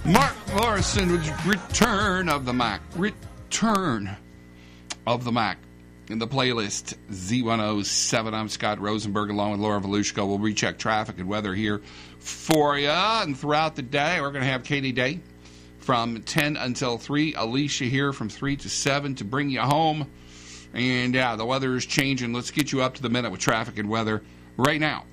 Mark Morrison with Return of the Mac. Return of the Mac. In the playlist, Z107. I'm Scott Rosenberg along with Laura Volushko. We'll recheck traffic and weather here for you. And throughout the day, we're going to have Katie Day from 10 until 3. Alicia here from 3 to 7 to bring you home. And yeah, the weather is changing. Let's get you up to the minute with traffic and weather right now.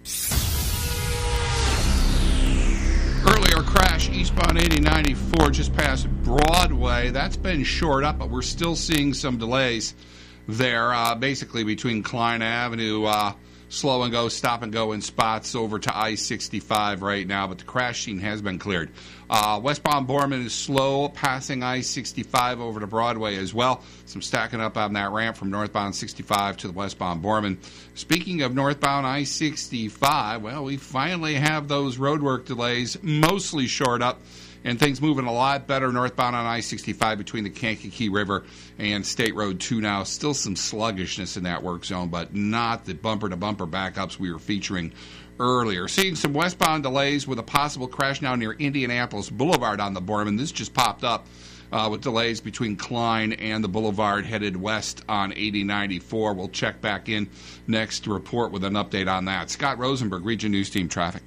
Earlier crash eastbound 8094 just past Broadway. That's been shored up, but we're still seeing some delays there, basically between Klein Avenue, slow and go, stop and go in spots over to I-65 right now, but the crash scene has been cleared. Westbound Borman is slow, passing I-65 over to Broadway as well. Some stacking up on that ramp from northbound 65 to the westbound Borman. Speaking of northbound I-65, well, we finally have those roadwork delays mostly shored up, and things moving a lot better northbound on I-65 between the Kankakee River and State Road 2 now. Still some sluggishness in that work zone, but not the bumper-to-bumper backups we were featuring earlier. Seeing some westbound delays with a possible crash now near Indianapolis Boulevard on the Borman. This just popped up with delays between Klein and the Boulevard headed west on 8094. We'll check back in next to report with an update on that. Scott Rosenberg, Region News Team Traffic.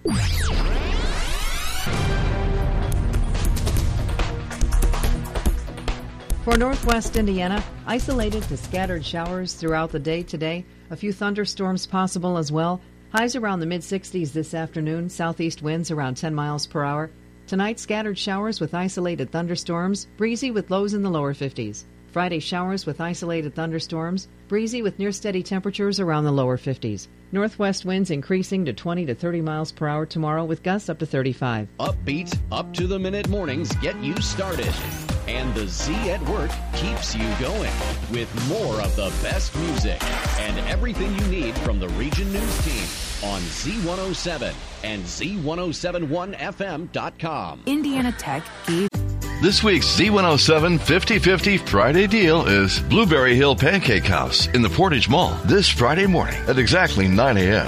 For northwest Indiana, isolated to scattered showers throughout the day today. A few thunderstorms possible as well. Highs around the mid-60s this afternoon. Southeast winds around 10 miles per hour. Tonight, scattered showers with isolated thunderstorms. Breezy with lows in the lower 50s. Friday, showers with isolated thunderstorms. Breezy with near steady temperatures around the lower 50s. Northwest winds increasing to 20 to 30 miles per hour tomorrow with gusts up to 35. Upbeat, up-to-the-minute mornings get you started. And the Z at Work keeps you going with more of the best music and everything you need from the Region News Team on Z107 and Z1071FM.com. Indiana Tech gave... This week's Z107 50/50 Friday deal is Blueberry Hill Pancake House in the Portage Mall this Friday morning at exactly 9 a.m.